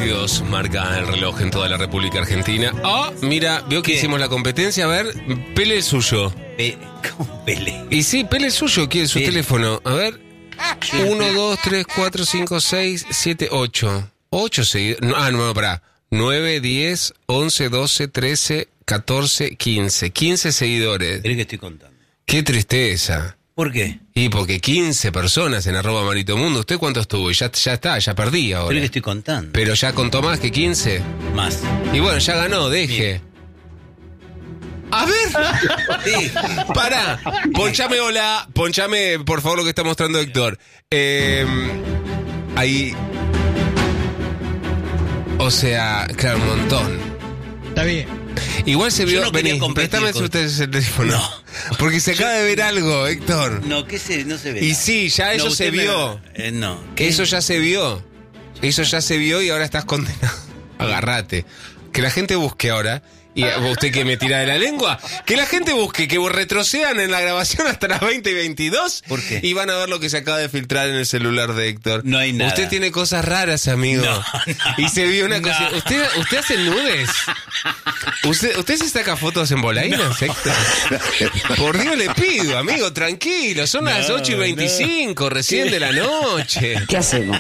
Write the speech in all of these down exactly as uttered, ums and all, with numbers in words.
veintidós, marca el reloj en toda la República Argentina. Ah, oh, mira, veo que ¿qué? Hicimos la competencia. A ver, pele el suyo. Pe ¿Cómo pele? Y sí, pele el suyo, ¿quién es su pele. Teléfono? A ver. uno, dos, tres, cuatro, cinco, seis, siete, ocho. ocho seguidores. Ah, no, pará. nueve, diez, once, doce, trece, catorce, quince. quince seguidores. Mirá que estoy contando. Qué tristeza. ¿Por qué? Y porque quince personas en arroba Marito Mundo. ¿Usted cuánto estuvo? Y ya, ya está, ya perdí ahora. Pero que estoy contando. Pero ya contó más que quince. Más. Y bueno, ya ganó, deje. Bien. A ver. Sí. Pará. Ponchame hola. Ponchame, por favor, lo que está mostrando Héctor. Eh, ahí. O sea, claro, un montón. Está bien. Igual se vio. No vení, préstame con... ustedes el teléfono. No. Porque se acaba de ver algo, Héctor. No, que se, no se ve. Y nada. sí, ya eso no, se vio. Me... Eh, no. Eso ya se vio. Eso ya se vio y ahora estás condenado. Agárrate. Que la gente busque ahora. Y usted que me tira de la lengua, que la gente busque, que retrocedan en la grabación hasta las veinte y veintidós. ¿Por qué? Y van a ver lo que se acaba de filtrar en el celular de Héctor. No hay nada. Usted tiene cosas raras, amigo. No, no, y se vio una no. cosa. ¿Usted, usted hace nudes? ¿Usted, ¿Usted se saca fotos en bolainas, no. Héctor? Por Dios le pido, amigo, tranquilo. Son no, las ocho y veinticinco, no. recién de la noche. ¿Qué hacemos?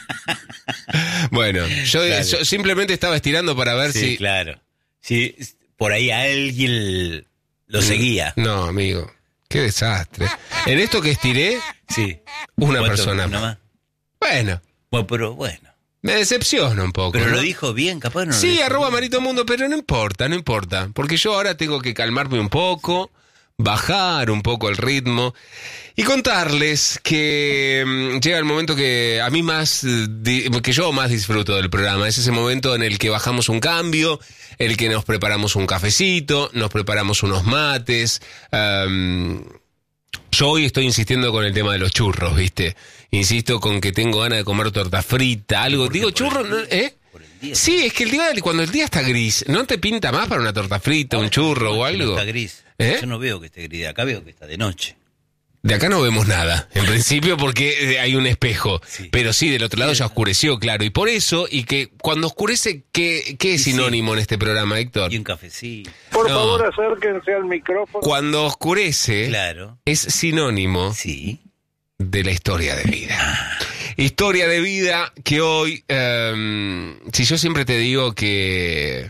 Bueno, yo, yo simplemente estaba estirando para ver sí, si... claro. Si por ahí alguien lo seguía. No, amigo. Qué desastre. En esto que estiré, sí. Una persona ¿Una más? Bueno. Bueno, pero bueno. Me decepciona un poco. Pero ¿no? lo dijo bien, capaz no. Sí, lo arroba Marito Mundo, pero no importa, no importa. Porque yo ahora tengo que calmarme un poco, bajar un poco el ritmo y contarles que um, llega el momento que a mí más, di, que yo más disfruto del programa. Es ese momento en el que bajamos un cambio, el que nos preparamos un cafecito, nos preparamos unos mates. Um, yo hoy estoy insistiendo con el tema de los churros, ¿viste? Insisto con que tengo ganas de comer torta frita, algo. Digo, churros, ¿no? ¿Eh? Sí, es que el día, cuando el día está gris, ¿no te pinta más para una torta frita, un churro o algo? No está gris. ¿Eh? Yo no veo que esté gris, acá veo que está de noche. De acá no vemos nada, en principio porque hay un espejo, sí. Pero sí, del otro lado ya oscureció, claro, y por eso, y que cuando oscurece, ¿qué, qué es sí, sinónimo sí. en este programa, Héctor? Y un cafecito. Por no. favor, acérquense al micrófono. Cuando oscurece, claro. es sinónimo sí. de la historia de vida. Ah. Historia de vida que hoy, um, si yo siempre te digo que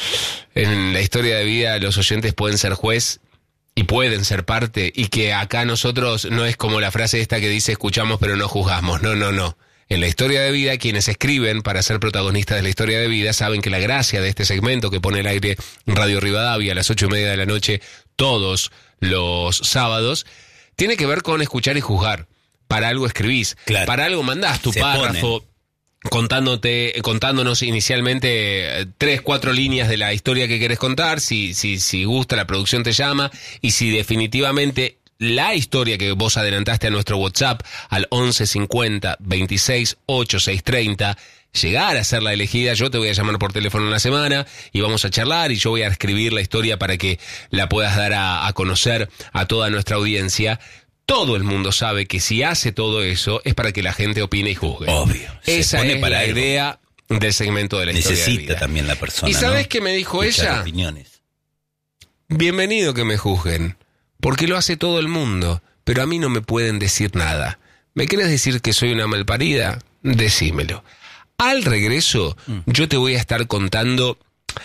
en la historia de vida los oyentes pueden ser juez, y pueden ser parte, y que acá nosotros no es como la frase esta que dice escuchamos pero no juzgamos, no, no, no. En la historia de vida, quienes escriben para ser protagonistas de la historia de vida saben que la gracia de este segmento que pone al aire Radio Rivadavia a las ocho y media de la noche todos los sábados, tiene que ver con escuchar y juzgar. Para algo escribís, claro. Para algo mandás tu Se párrafo. Pone. Contándote, contándonos inicialmente eh, tres, cuatro líneas de la historia que querés contar, si, si, si gusta, la producción te llama, y si definitivamente la historia que vos adelantaste a nuestro WhatsApp al once cincuenta veintiséis ochenta y seis treinta llegara a ser la elegida, yo te voy a llamar por teléfono en la semana y vamos a charlar y yo voy a escribir la historia para que la puedas dar a, a conocer a toda nuestra audiencia. Todo el mundo sabe que si hace todo eso es para que la gente opine y juzgue. Obvio. Esa es para la algo. idea del segmento de la Necesita historia de vida. También la persona. ¿Y sabes ¿no? qué me dijo Escuchar ella? Opiniones. Bienvenido que me juzguen, porque lo hace todo el mundo, pero a mí no me pueden decir nada. ¿Me querés decir que soy una malparida? Decímelo. Al regreso, mm. yo te voy a estar contando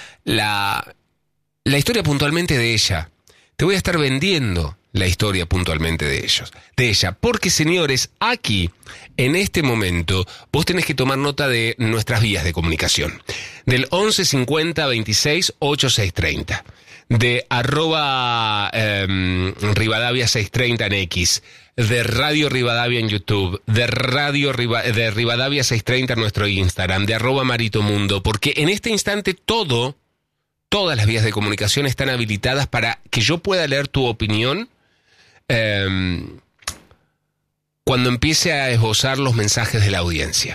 la, la historia puntualmente de ella. Te voy a estar vendiendo la historia puntualmente de ellos, de ella, porque señores, aquí, en este momento, vos tenés que tomar nota de nuestras vías de comunicación, del once cincuenta veintiséis ochenta y seis treinta, de arroba eh, Rivadavia seiscientos treinta en X, de Radio Rivadavia en YouTube, de Radio Riva, de Rivadavia seiscientos treinta en nuestro Instagram, de arroba Marito Mundo, porque en este instante todo, todas las vías de comunicación están habilitadas para que yo pueda leer tu opinión Eh, cuando empiece a esbozar los mensajes de la audiencia.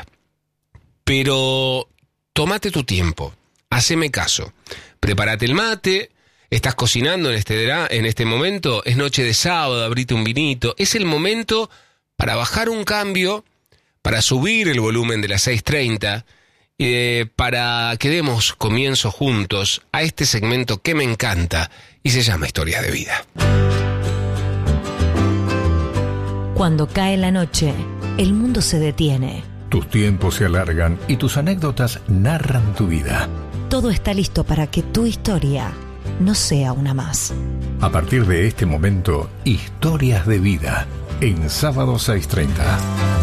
Pero tómate tu tiempo, haceme caso, prepárate el mate, estás cocinando en este, en este momento, es noche de sábado, abrite un vinito, es el momento para bajar un cambio, para subir el volumen de las seiscientos treinta eh, para que demos comienzo juntos a este segmento que me encanta y se llama Historias de Vida. Cuando cae la noche, el mundo se detiene. Tus tiempos se alargan y tus anécdotas narran tu vida. Todo está listo para que tu historia no sea una más. A partir de este momento, Historias de Vida, en sábado seis treinta.